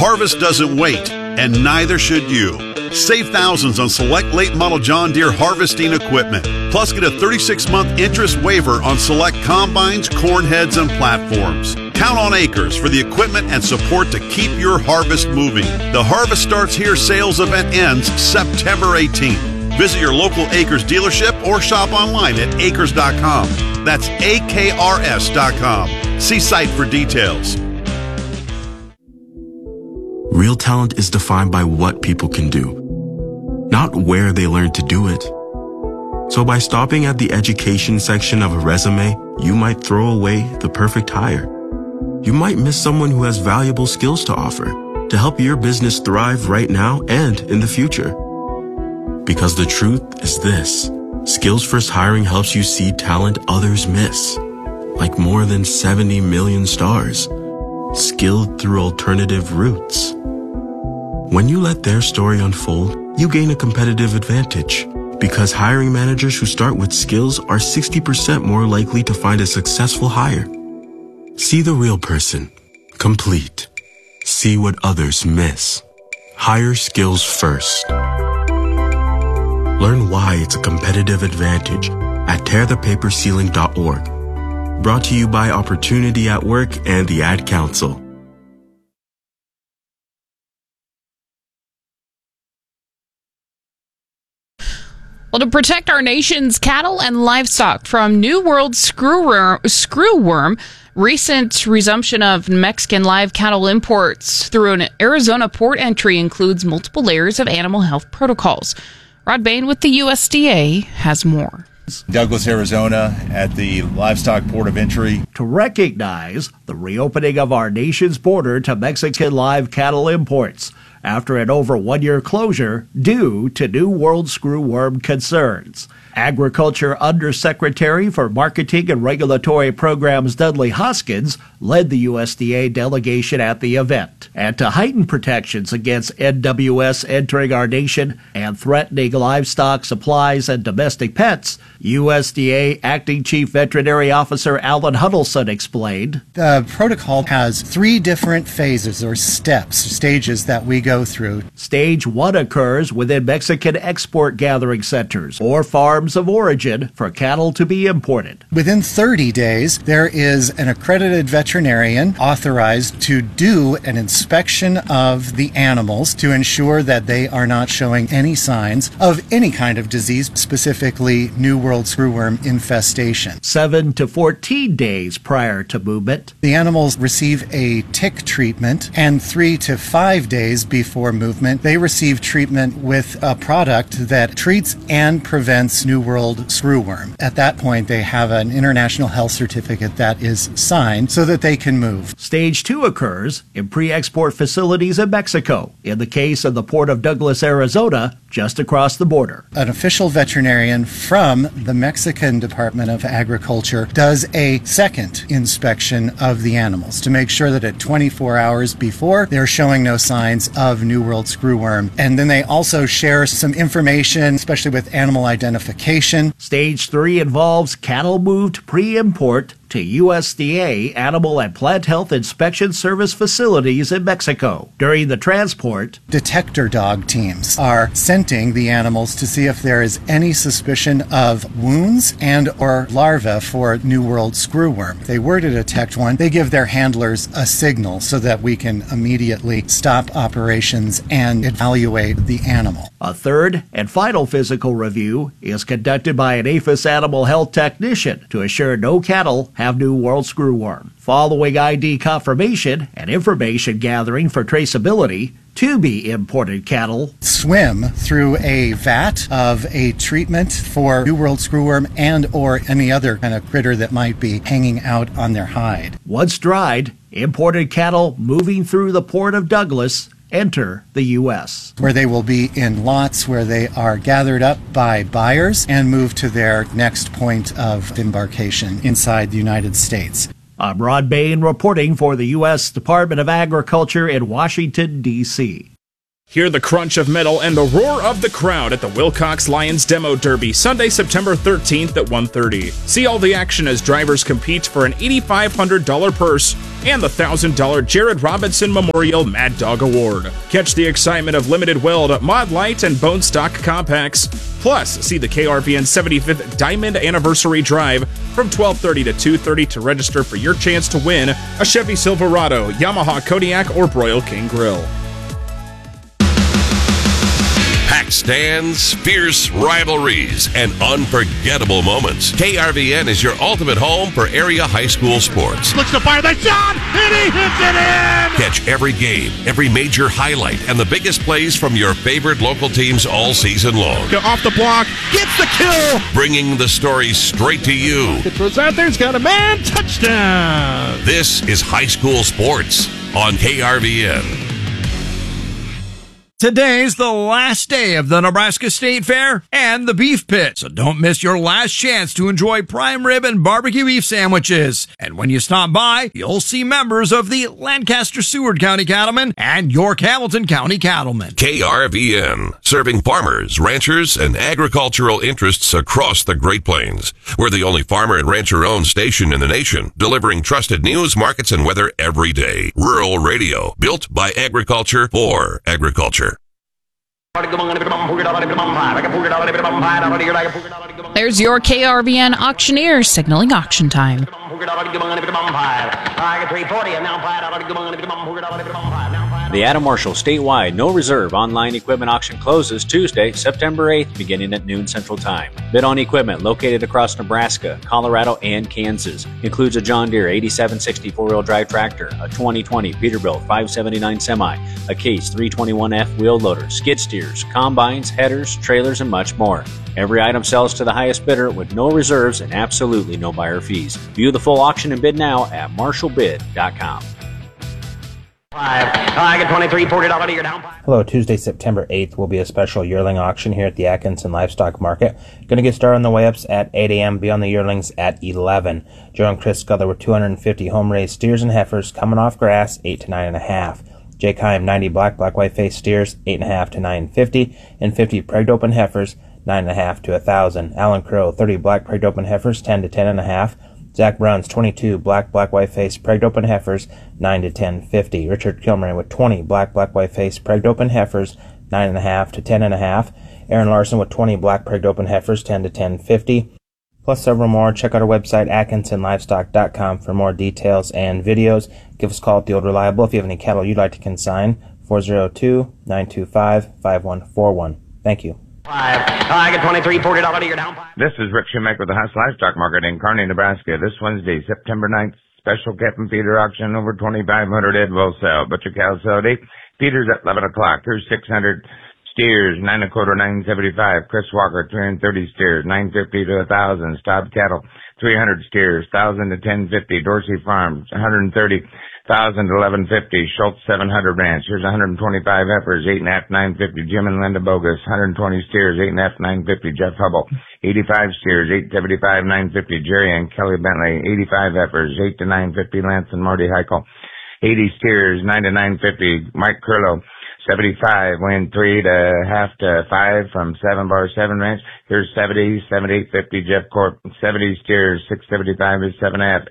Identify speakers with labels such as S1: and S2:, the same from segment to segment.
S1: Harvest doesn't wait, and neither should you. Save thousands on select late model John Deere harvesting equipment. Plus, get a 36-month interest waiver on select combines, corn heads, and platforms. Count on Acres for the equipment and support to keep your harvest moving. The Harvest Starts Here sales event ends September 18th. Visit your local Acres dealership or shop online at acres.com. That's AKRS.com. See site for details.
S2: Real talent is defined by what people can do, not where they learn to do it. So by stopping at the education section of a resume, you might throw away the perfect hire. You might miss someone who has valuable skills to offer to help your business thrive right now and in the future. Because the truth is this: Skills First Hiring helps you see talent others miss, like more than 70 million stars, skilled through alternative routes. When you let their story unfold, you gain a competitive advantage, because hiring managers who start with skills are 60% more likely to find a successful hire. See the real person, complete. See what others miss. Hire skills first. Learn why it's a competitive advantage at tearthepaperceiling.org. Brought to you by Opportunity at Work and the Ad Council.
S3: Well, to protect our nation's cattle and livestock from New World screwworm, recent resumption of Mexican live cattle imports through an Arizona port entry includes multiple layers of animal health protocols. Rod Bain with the USDA has more.
S4: Douglas, Arizona, at the livestock port of entry
S5: to recognize the reopening of our nation's border to Mexican live cattle imports after an over 1-year closure due to New World screwworm concerns. Agriculture Undersecretary for Marketing and Regulatory Programs Dudley Hoskins led the USDA delegation at the event. And to heighten protections against NWS entering our nation and threatening livestock supplies and domestic pets, USDA Acting Chief Veterinary Officer Alan Huddleston explained.
S6: The protocol has 3 different phases or stages that we go through.
S5: Stage 1 occurs within Mexican export gathering centers or farms of origin for cattle to be imported.
S6: Within 30 days, there is an accredited veterinarian authorized to do an inspection of the animals to ensure that they are not showing any signs of any kind of disease, specifically New World screwworm infestation.
S5: 7 to 14 days prior to movement,
S6: the animals receive a tick treatment, and 3 to 5 days before movement, they receive treatment with a product that treats and prevents New World screwworm. At that point, they have an international health certificate that is signed so that they can move.
S5: Stage 2 occurs in pre-export facilities in Mexico, in the case of the Port of Douglas, Arizona, just across the border.
S6: An official veterinarian from the Mexican Department of Agriculture does a second inspection of the animals to make sure that at 24 hours before, they're showing no signs of New World screwworm. And then they also share some information, especially with animal identification.
S5: Stage 3 involves cattle moved pre-import to USDA Animal and Plant Health Inspection Service facilities in Mexico. During the transport,
S6: detector dog teams are scenting the animals to see if there is any suspicion of wounds and or larvae for New World screwworm. If they were to detect one, they give their handlers a signal so that we can immediately stop operations and evaluate the animal.
S5: A third and final physical review is conducted by an APHIS animal health technician to assure no cattle have New World screwworm. Following ID confirmation and information gathering for traceability, to be imported cattle
S6: swim through a vat of a treatment for New World screwworm and or any other kind of critter that might be hanging out on their hide.
S5: Once dried, imported cattle moving through the Port of Douglas enter the U.S.,
S6: where they will be in lots where they are gathered up by buyers and moved to their next point of embarkation inside the United States.
S5: I'm Rod Bain reporting for the U.S. Department of Agriculture in Washington, D.C.
S7: Hear the crunch of metal and the roar of the crowd at the Wilcox Lions Demo Derby, Sunday, September 13th at 1:30. See all the action as drivers compete for an $8,500 purse and the $1,000 Jared Robinson Memorial Mad Dog Award. Catch the excitement of Limited Weld, Mod Light, and Bone Stock Compacts. Plus, see the KRVN 75th Diamond Anniversary Drive from 12:30 to 2:30 to register for your chance to win a Chevy Silverado, Yamaha Kodiak, or Broil King Grill.
S8: Packed stands, fierce rivalries, and unforgettable moments. KRVN is your ultimate home for area high school sports.
S9: Looks to fire the shot, and he hits it in!
S8: Catch every game, every major highlight, and the biggest plays from your favorite local teams all season long.
S9: Go off the block, gets the kill!
S8: Bringing the stories straight to you.
S9: It throws out there, he's got a man, touchdown!
S8: This is high school sports on KRVN.
S10: Today's the last day of the Nebraska State Fair and the Beef Pit, so don't miss your last chance to enjoy prime rib and barbecue beef sandwiches. And when you stop by, you'll see members of the Lancaster-Seward County Cattlemen and York Hamilton County Cattlemen.
S8: KRVN, serving farmers, ranchers, and agricultural interests across the Great Plains. We're the only farmer and rancher-owned station in the nation, delivering trusted news, markets, and weather every day. Rural radio, built by agriculture for agriculture.
S3: There's your KRVN auctioneer signaling auction time.
S11: The Adam Marshall statewide no reserve online equipment auction closes Tuesday, September 8th, beginning at noon Central Time. Bid on equipment located across Nebraska, Colorado, and Kansas. Includes a John Deere 8760 four-wheel drive tractor, a 2020 Peterbilt 579 semi, a Case 321F wheel loader, skid steers, combines, headers, trailers, and much more. Every item sells to the highest bidder with no reserves and absolutely no buyer fees. View the full auction and bid now at marshallbid.com.
S12: Hello, Tuesday, September 8th will be a special yearling auction here at the Atkinson Livestock Market. Going to get started on the weigh-ups at 8 a.m., be on the yearlings at 11. Joe and Chris Scudler with 250 home-raised steers and heifers coming off grass, 8 to 9.5. Jake Heim, 90 black-white-faced steers, 8.5 to 9.50, and 50 pregged open heifers, 9.5 to 1,000. Alan Crow, 30 black pregged open heifers, 10 to 10.5. Zach Bruns, 22 black-white-faced pregged open heifers, 9 to 10.50. Richard Kilmer with 20 black-white-faced pregged open heifers, 9.5 to 10.5. Aaron Larson with 20 black pregged open heifers, 10 to 10.50. Plus several more. Check out our website, AtkinsonLivestock.com, for more details and videos. Give us a call at the Old Reliable if you have any cattle you'd like to consign, 402-925-5141. Thank you.
S13: I get 23, $40 a year down.
S14: This is Rick Shoemaker with the House Livestock Market in Kearney, Nebraska. This Wednesday, September 9th, special calf and feeder auction, over 2,500 head will sell. Butcher cows sell at 8. Feeders at 11 o'clock. Here's 600 steers, 9 1/4, 975. Chris Walker, 330 steers, 950 to 1,000. Stobbed cattle, 300 steers, 1,000 to 1050. Dorsey Farms, 130. 1,000 to 1150. Schultz 700 ranch. Here's 125 heifers, 8.5 to 950. Jim and Linda Bogus, 120 steers, 8.5 to 950. Jeff Hubble, 85 steers, 875, 950. Jerry and Kelly Bentley, 85 heifers, 8 to 950. Lance and Marty Heichel, 80 steers, 9 to 950. Mike Curlow, 75, weighing 3.5 to 5 from 7 Bar 7 Ranch. Here's 70, 7850. Jeff Corp, 70 steers, 675 is 7.5.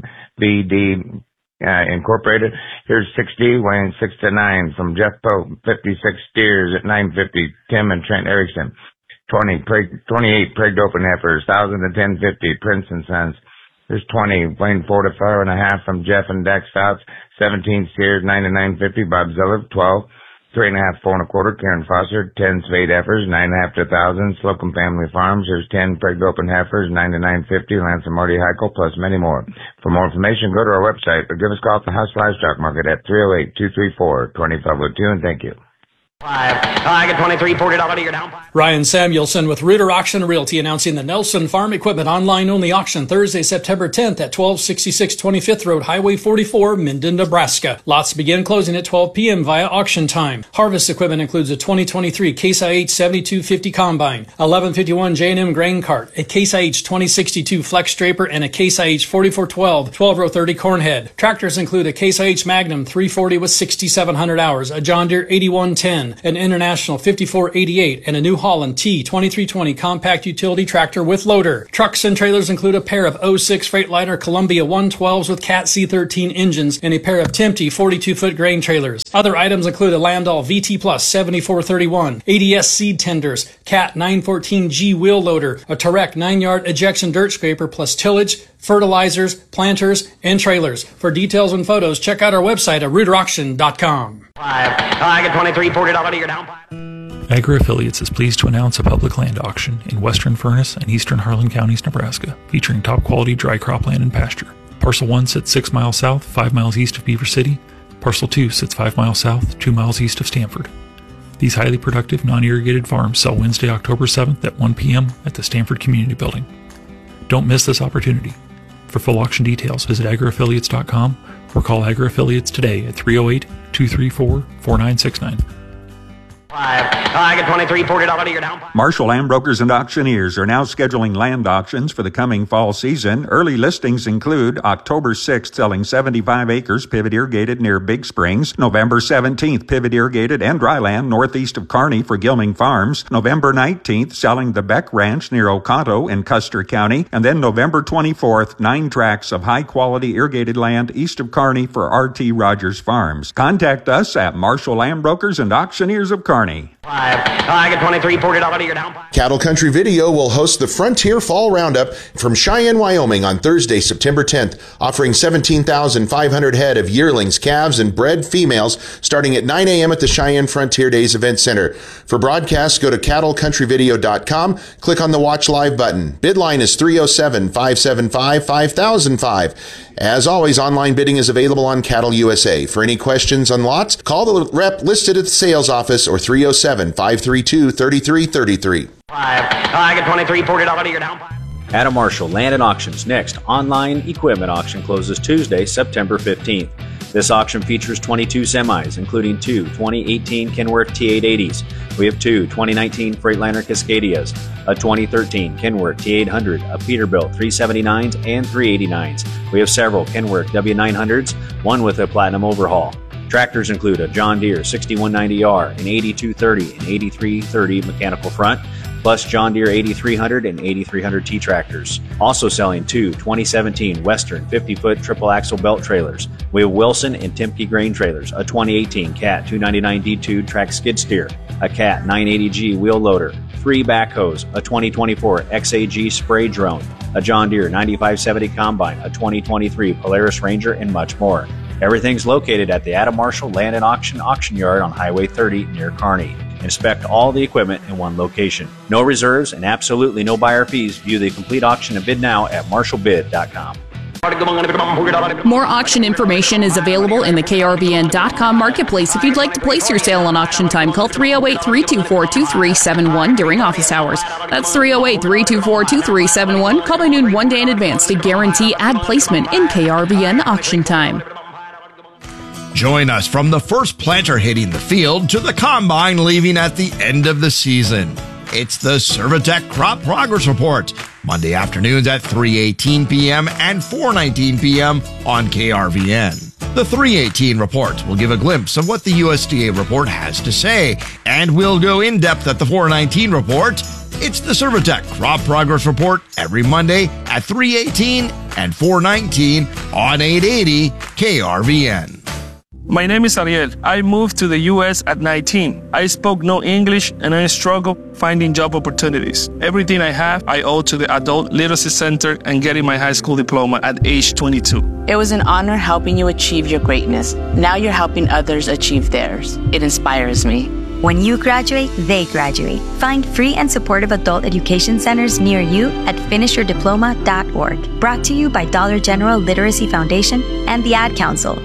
S14: MVD Incorporated. Here's 60, weighing 6 to 9 from Jeff Pope, 56 steers at 950. Tim and Trent Erickson, 28 pregged open heifers, 1,000 to 1050. Prince and Sons. There's 20, weighing 4 to 4.5 from Jeff and Dax Fouts, 17 steers, 9 to 950. Bob Zeller, 12. 3.5, 4 1/4. Karen Foster, 10 spade heifers, 9.5 to 1,000. Slocum Family Farms, there's 10 pregged open heifers, 9 to 950. Lance and Marty Heichel, plus many more. For more information, go to our website or give us a call at the House Livestock Market at 308-234-2502, and thank you.
S13: I get 23, $40 a year down.
S15: Ryan Samuelson with Reuter Auction Realty announcing the Nelson Farm Equipment online only auction Thursday, September 10th at 1266 25th Road, Highway 44, Minden, Nebraska. Lots begin closing at 12 p.m. via auction time. Harvest equipment includes a 2023 Case IH 7250 Combine, 1151 J&M Grain Cart, a Case IH 2062 Flex Draper, and a Case IH 4412 12-row 30 Corn Head. Tractors include a Case IH Magnum 340 with 6,700 hours, a John Deere 8110, 7, an International 5488, and a New Holland T2320 compact utility tractor with loader. Trucks and trailers include a pair of 06 Freightliner Columbia 112s with Cat C13 engines and a pair of Tempe 42-foot grain trailers. Other items include a Landau VT Plus 7431, ADS seed tenders, Cat 914G wheel loader, a Tarek 9-yard ejection dirt scraper plus tillage, fertilizers, planters, and trailers. For details and photos, check out our website at RooterAuction.com.
S13: I get 23, $40 you're down.
S16: Agri Affiliates is pleased to announce a public land auction in western Furnace and eastern Harlan counties, Nebraska, featuring top quality dry cropland and pasture. Parcel 1 sits 6 miles south, 5 miles east of Beaver City. Parcel 2 sits 5 miles south, 2 miles east of Stanford. These highly productive, non-irrigated farms sell Wednesday, October 7th at 1 p.m. at the Stanford Community Building. Don't miss this opportunity. For full auction details, visit agriaffiliates.com or call Agri Affiliates today at 308-234-4969.
S13: I get 23, $40 you're down.
S17: Marshall Land Brokers and Auctioneers are now scheduling land auctions for the coming fall season. Early listings include October 6th selling 75 acres pivot irrigated near Big Springs, November 17th pivot irrigated and dry land northeast of Kearney for Gilming Farms, November 19th selling the Beck Ranch near Oconto in Custer County, and then November 24th 9 tracts of high quality irrigated land east of Kearney for R.T. Rogers Farms. Contact us at Marshall Land Brokers and Auctioneers of Kearney.
S13: I get 23, $40 you're down.
S18: Cattle Country Video will host the Frontier Fall Roundup from Cheyenne, Wyoming on Thursday, September 10th, offering 17,500 head of yearlings, calves, and bred females starting at 9 a.m. at the Cheyenne Frontier Days Event Center. For broadcasts, go to cattlecountryvideo.com, click on the Watch Live button. Bid line is 307-575-5005. As always, online bidding is available on Cattle USA. For any questions on lots, call the rep listed at the sales office or 307-532-3333.
S13: I get 23, $40 you're down.
S11: Adam Marshall Land and Auctions next online equipment auction closes Tuesday, September 15th. This auction features 22 semis, including 2 2018 Kenworth T880s. We have 2 2019 Freightliner Cascadias, a 2013 Kenworth T800, a Peterbilt 379s and 389s. We have several Kenworth W900s, one with a platinum overhaul. Tractors include a John Deere 6190R, an 8230 and 8330 mechanical front, plus John Deere 8300 and 8300T tractors. Also selling 2 2017 Western 50-foot triple axle belt trailers. We have Wilson and Tempe grain trailers, a 2018 Cat 299D2 track skid steer, a Cat 980G wheel loader, 3 backhoes, a 2024 XAG spray drone, a John Deere 9570 combine, a 2023 Polaris Ranger, and much more. Everything's located at the Adam Marshall Land and Auction Yard on Highway 30 near Kearney. Inspect all the equipment in one location. No reserves and absolutely no buyer fees. View the complete auction and bid now at marshallbid.com.
S3: More auction information is available in the KRVN.com marketplace. If you'd like to place your sale on auction time, call 308-324-2371 during office hours. That's 308-324-2371. Call by noon one day in advance to guarantee ad placement in KRVN auction time.
S10: Join us from the first planter hitting the field to the combine leaving at the end of the season. It's the Servitech Crop Progress Report, Monday afternoons at 3:18 p.m. and 4:19 p.m. on KRVN. The 3:18 report will give a glimpse of what the USDA report has to say, and we'll go in depth at the 4:19 report. It's the Servitech Crop Progress Report every Monday at 3:18 and 4:19 on 880 KRVN.
S19: My name is Ariel. I moved to the U.S. at 19. I spoke no English and I struggled finding job opportunities. Everything I have, I owe to the Adult Literacy Center and getting my high school diploma at age 22.
S20: It was an honor helping you achieve your greatness. Now you're helping others achieve theirs. It inspires me.
S21: When you graduate, they graduate. Find free and supportive adult education centers near you at finishyourdiploma.org. Brought to you by Dollar General Literacy Foundation and the Ad Council.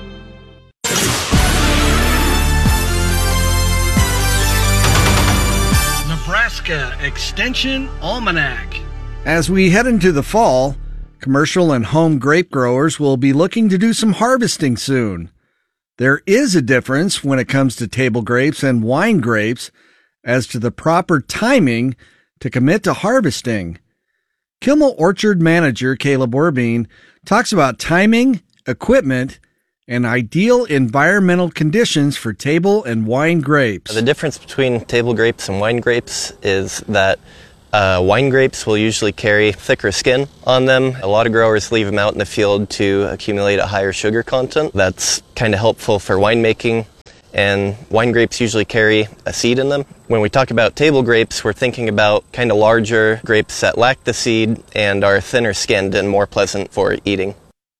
S22: Nebraska Extension Almanac.
S23: As we head into the fall, commercial and home grape growers will be looking to do some harvesting soon. There is a difference when it comes to table grapes and wine grapes as to the proper timing to commit to harvesting. Kimmel Orchard manager Caleb Orbeen talks about timing, equipment, and ideal environmental conditions for table and wine grapes.
S1: The difference between table grapes and wine grapes is that wine grapes will usually carry thicker skin on them. A lot of growers leave them out in the field to accumulate a higher sugar content. That's kind of helpful for winemaking. And wine grapes usually carry a seed in them. When we talk about table grapes, we're thinking about kind of larger grapes that lack the seed and are thinner skinned and more pleasant for eating.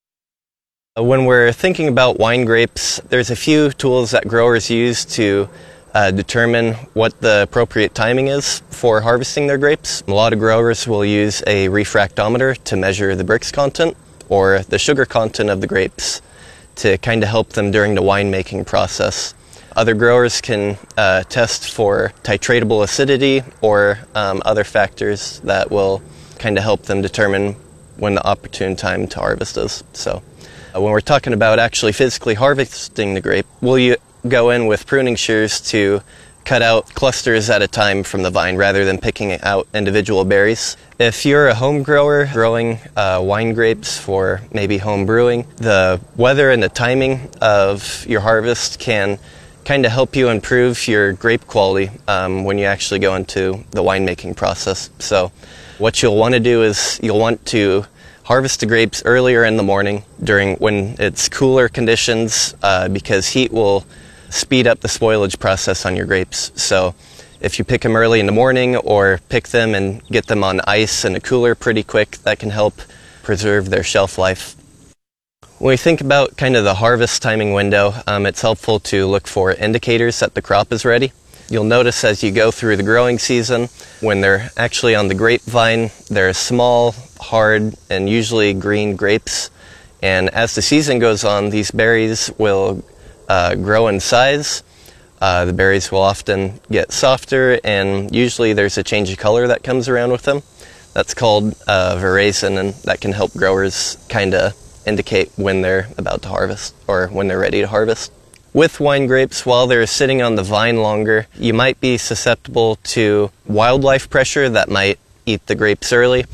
S1: When we're thinking about wine grapes, there's a few tools that growers use to determine what the appropriate timing is for harvesting their grapes. A lot of growers will use a refractometer to measure the Brix content or the sugar content of the grapes to kind of help them during the winemaking process. Other growers can test for titratable acidity or other factors that will kind of help them determine when the opportune time to harvest is. So when we're talking about actually physically harvesting the grape, we'll go in with pruning shears to cut out clusters at a time from the vine rather than picking out individual berries. If you're a home grower growing wine grapes for maybe home brewing, the weather and the timing of your harvest can kind of help you improve your grape quality when you actually go into the winemaking process. So what you'll want to do is you'll want to harvest the grapes earlier in the morning during when it's cooler conditions because heat will speed up the spoilage process on your grapes. So if you pick them early in the morning or pick them and get them on ice in a cooler pretty quick, that can help preserve their shelf life. When we think about kind of the harvest timing window, it's helpful to look for indicators that the crop is ready. You'll notice as you go through the growing season, when they're actually on the grapevine, they're small, hard, and usually green grapes. And as the season goes on, these berries will grow in size. The berries will often get softer, and usually there's a change of color that comes around with them. That's called veraison, and that can help growers kind of indicate when they're about to harvest or when they're ready to harvest. With wine grapes, while they're sitting on the vine longer, you might be susceptible to wildlife pressure that might eat the grapes early.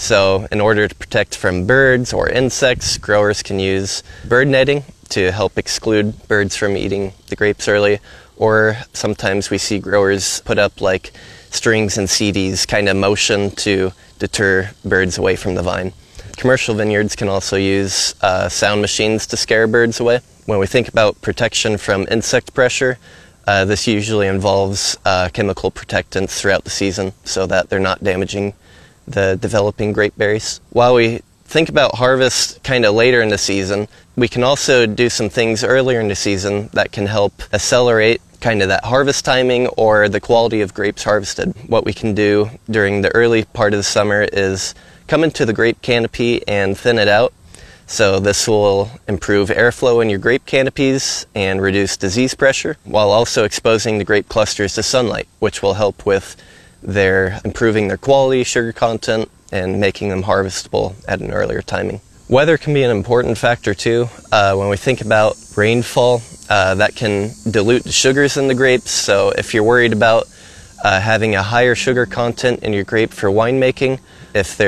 S1: So in order to protect from birds or insects, growers can use bird netting to help exclude birds from eating the grapes early. Or sometimes we see growers put up like strings and CDs, kind of motion to deter birds away from the vine. Commercial vineyards can also use sound machines to scare birds away. When we think about protection from insect pressure, this usually involves chemical protectants throughout the season so that they're not damaging the developing grape berries. While we think about harvest kind of later in the season, we can also do some things earlier in the season that can help accelerate kind of that harvest timing or the quality of grapes harvested. What we can do during the early part of the summer is come into the grape canopy and thin it out. So this will improve airflow in your grape canopies and reduce disease pressure while also exposing the grape clusters to sunlight, which will help with their improving their quality, sugar content, and making them harvestable at an earlier timing. Weather can be an important factor too. When we think about rainfall, that can dilute the sugars in the grapes. So if you're worried about having a higher sugar content in your grape for winemaking, if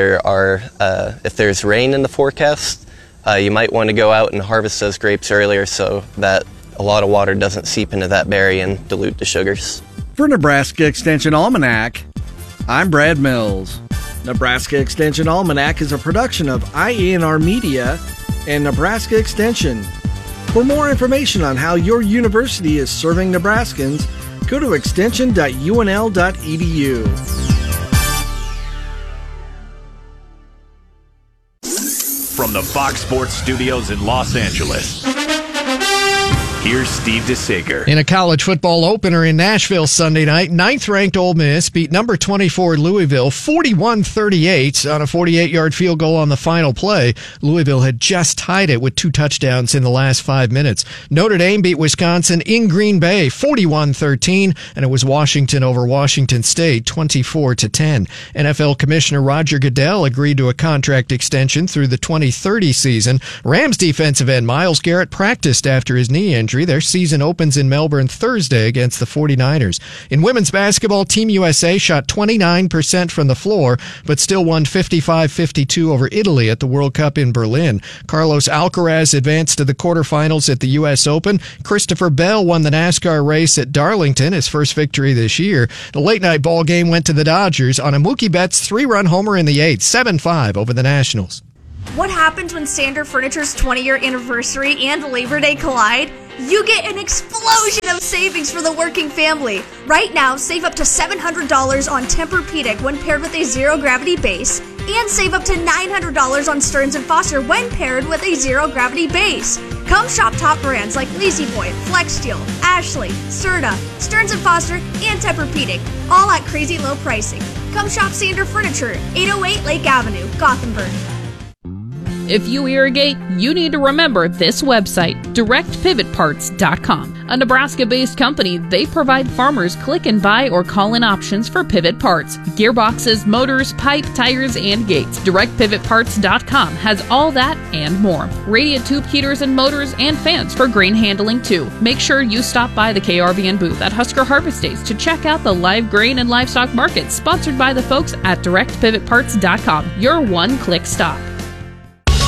S1: there's rain in the forecast, you might want to go out and harvest those grapes earlier so that a lot of water doesn't seep into that berry and dilute the sugars.
S23: For Nebraska Extension Almanac, I'm Brad Mills. Nebraska Extension Almanac is a production of IANR Media and Nebraska Extension. For more information on how your university is serving Nebraskans, go to extension.unl.edu.
S2: From the Fox Sports Studios in Los Angeles, here's Steve DeSager.
S4: In a college football opener in Nashville Sunday night, 9th-ranked Ole Miss beat number 24 Louisville 41-38 on a 48-yard field goal on the final play. Louisville had just tied it with 2 touchdowns in the last 5 minutes. Notre Dame beat Wisconsin in Green Bay 41-13, and it was Washington over Washington State 24-10. NFL Commissioner Roger Goodell agreed to a contract extension through the 2030 season. Rams defensive end Myles Garrett practiced after his knee injury country. Their season opens in Melbourne Thursday against the 49ers. In women's basketball, Team USA shot 29% from the floor, but still won 55-52 over Italy at the World Cup in Berlin. Carlos Alcaraz advanced to the quarterfinals at the U.S. Open. Christopher Bell won the NASCAR race at Darlington, his first victory this year. The late-night ball game went to the Dodgers on a Mookie Betts 3-run homer in the 8th, 7-5 over the Nationals.
S5: What happens when Sander Furniture's 20-year anniversary and Labor Day collide? You get an explosion of savings for the working family. Right now, save up to $700 on Tempur-Pedic when paired with a zero-gravity base, and save up to $900 on Stearns & Foster when paired with a zero-gravity base. Come shop top brands like La-Z-Boy, FlexSteel, Ashley, Serta, Stearns & Foster, and Tempur-Pedic, all at crazy low pricing. Come shop Sander Furniture, 808 Lake Avenue, Gothenburg.
S3: If you irrigate, you need to remember this website, DirectPivotParts.com. A Nebraska-based company, they provide farmers click and buy or call-in options for pivot parts, gearboxes, motors, pipe, tires, and gates. DirectPivotParts.com has all that and more. Radiant tube heaters and motors and fans for grain handling too. Make sure you stop by the KRVN booth at Husker Harvest Days to check out the live grain and livestock market sponsored by the folks at DirectPivotParts.com. Your one-click stop.